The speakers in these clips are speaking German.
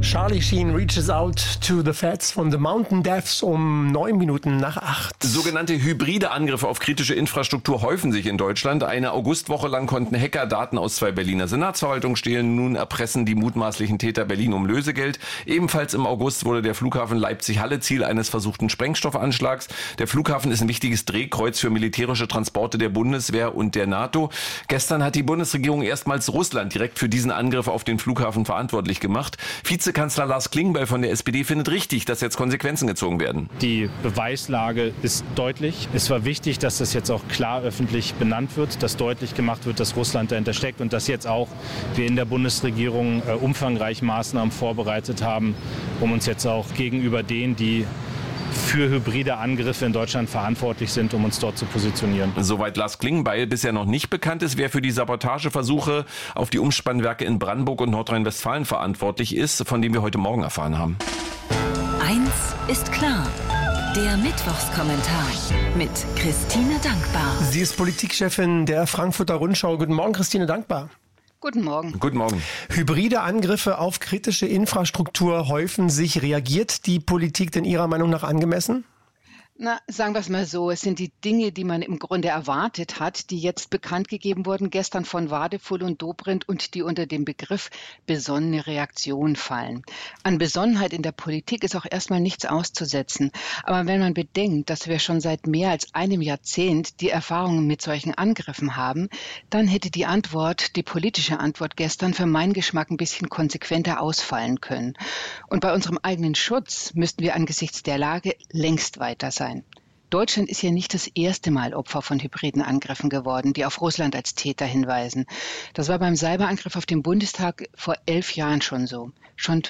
Charlie Sheen reaches out to the feds von The Mountain Deaths um 8:09. Sogenannte hybride Angriffe auf kritische Infrastruktur häufen sich in Deutschland. Eine Augustwoche lang konnten Hacker Daten aus 2 Berliner Senatsverwaltungen stehlen. Nun erpressen die mutmaßlichen Täter Berlin um Lösegeld. Ebenfalls im August wurde der Flughafen Leipzig-Halle Ziel eines versuchten Sprengstoffanschlags. Der Flughafen ist ein wichtiges Drehkreuz für militärische Transporte der Bundeswehr und der NATO. Gestern hat die Bundesregierung erstmals Russland direkt für diesen Angriff auf den Flughafen verantwortlich gemacht. Vizekanzler Lars Klingbeil von der SPD findet richtig, dass jetzt Konsequenzen gezogen werden. Die Beweislage ist deutlich. Es war wichtig, dass das jetzt auch klar öffentlich benannt wird, dass deutlich gemacht wird, dass Russland dahinter steckt und dass jetzt auch wir in der Bundesregierung umfangreich Maßnahmen vorbereitet haben, um uns jetzt auch gegenüber denen, die für hybride Angriffe in Deutschland verantwortlich sind, um uns dort zu positionieren. Soweit Lars Klingbeil bisher noch nicht bekannt ist, wer für die Sabotageversuche auf die Umspannwerke in Brandenburg und Nordrhein-Westfalen verantwortlich ist, von dem wir heute Morgen erfahren haben. Eins ist klar. Der Mittwochskommentar mit Christine Dankbar. Sie ist Politikchefin der Frankfurter Rundschau. Guten Morgen, Christine Dankbar. Guten Morgen. Guten Morgen. Hybride Angriffe auf kritische Infrastruktur häufen sich. Reagiert die Politik denn Ihrer Meinung nach angemessen? Na, sagen wir es mal so, es sind die Dinge, die man im Grunde erwartet hat, die jetzt bekannt gegeben wurden, gestern von Wadefull und Dobrindt und die unter dem Begriff besonnene Reaktion fallen. An Besonnenheit in der Politik ist auch erstmal nichts auszusetzen. Aber wenn man bedenkt, dass wir schon seit mehr als einem Jahrzehnt die Erfahrungen mit solchen Angriffen haben, dann hätte die politische Antwort gestern für meinen Geschmack ein bisschen konsequenter ausfallen können. Und bei unserem eigenen Schutz müssten wir angesichts der Lage längst weiter sein. Deutschland ist ja nicht das erste Mal Opfer von hybriden Angriffen geworden, die auf Russland als Täter hinweisen. Das war beim Cyberangriff auf den Bundestag vor 11 Jahren schon so. Schon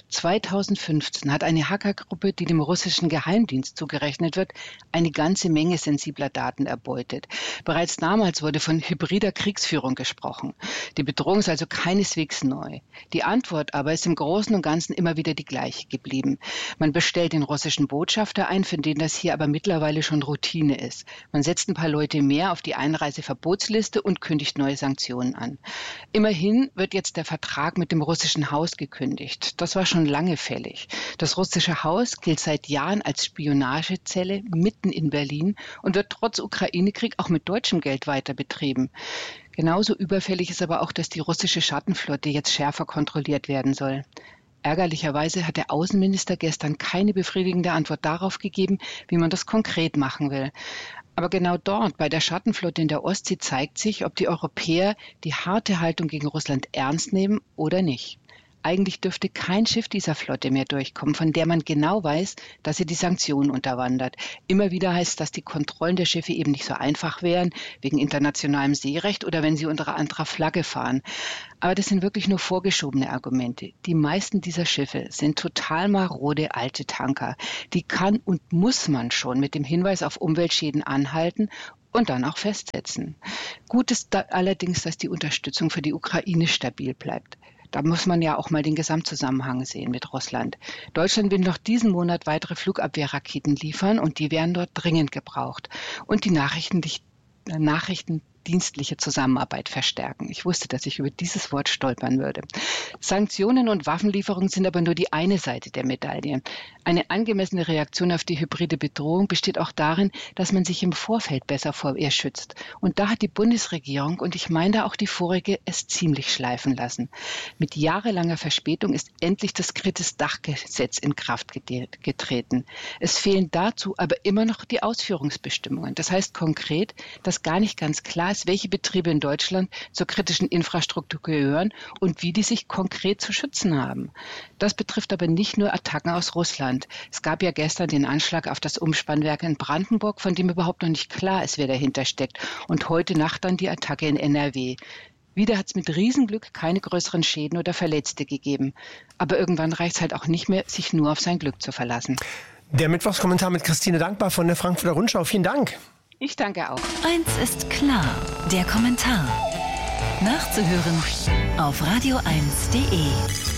2015 hat eine Hackergruppe, die dem russischen Geheimdienst zugerechnet wird, eine ganze Menge sensibler Daten erbeutet. Bereits damals wurde von hybrider Kriegsführung gesprochen. Die Bedrohung ist also keineswegs neu. Die Antwort aber ist im Großen und Ganzen immer wieder die gleiche geblieben. Man bestellt den russischen Botschafter ein, für den das hier aber mittlerweile schon Routine ist. Man setzt ein paar Leute mehr auf die Einreiseverbotsliste und kündigt neue Sanktionen an. Immerhin wird jetzt der Vertrag mit dem russischen Haus gekündigt. Das war schon lange fällig. Das russische Haus gilt seit Jahren als Spionagezelle mitten in Berlin und wird trotz Ukraine-Krieg auch mit deutschem Geld weiter betrieben. Genauso überfällig ist aber auch, dass die russische Schattenflotte jetzt schärfer kontrolliert werden soll. Ärgerlicherweise hat der Außenminister gestern keine befriedigende Antwort darauf gegeben, wie man das konkret machen will. Aber genau dort, bei der Schattenflotte in der Ostsee, zeigt sich, ob die Europäer die harte Haltung gegen Russland ernst nehmen oder nicht. Eigentlich dürfte kein Schiff dieser Flotte mehr durchkommen, von der man genau weiß, dass sie die Sanktionen unterwandert. Immer wieder heißt es, dass die Kontrollen der Schiffe eben nicht so einfach wären, wegen internationalem Seerecht oder wenn sie unter anderer Flagge fahren. Aber das sind wirklich nur vorgeschobene Argumente. Die meisten dieser Schiffe sind total marode alte Tanker. Die kann und muss man schon mit dem Hinweis auf Umweltschäden anhalten und dann auch festsetzen. Gut ist allerdings, dass die Unterstützung für die Ukraine stabil bleibt. Da muss man ja auch mal den Gesamtzusammenhang sehen mit Russland. Deutschland will noch diesen Monat weitere Flugabwehrraketen liefern und die werden dort dringend gebraucht. Und die nachrichtendienstliche Zusammenarbeit verstärken. Ich wusste, dass ich über dieses Wort stolpern würde. Sanktionen und Waffenlieferungen sind aber nur die eine Seite der Medaille. Eine angemessene Reaktion auf die hybride Bedrohung besteht auch darin, dass man sich im Vorfeld besser vor ihr schützt. Und da hat die Bundesregierung, und ich meine da auch die vorige, es ziemlich schleifen lassen. Mit jahrelanger Verspätung ist endlich das Kritis-Dach-Gesetz in Kraft getreten. Es fehlen dazu aber immer noch die Ausführungsbestimmungen. Das heißt konkret, dass gar nicht ganz klar ist, welche Betriebe in Deutschland zur kritischen Infrastruktur gehören und wie die sich konkret zu schützen haben. Das betrifft aber nicht nur Attacken aus Russland. Es gab ja gestern den Anschlag auf das Umspannwerk in Brandenburg, von dem überhaupt noch nicht klar ist, wer dahinter steckt. Und heute Nacht dann die Attacke in NRW. Wieder hat es mit Riesenglück keine größeren Schäden oder Verletzte gegeben. Aber irgendwann reicht es halt auch nicht mehr, sich nur auf sein Glück zu verlassen. Der Mittwochskommentar mit Christine Dankbar von der Frankfurter Rundschau. Vielen Dank. Ich danke auch. Eins ist klar, der Kommentar. Nachzuhören auf radio1.de.